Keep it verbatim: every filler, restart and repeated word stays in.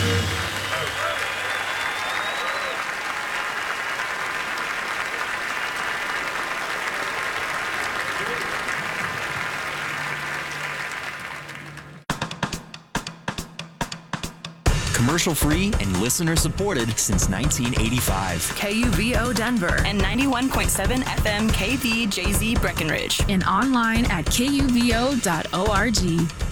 Commercial-free and listener-supported since nineteen eighty-five. K U V O Denver and ninety-one point seven F M K V J Z Breckenridge. And online at K U V O dot org.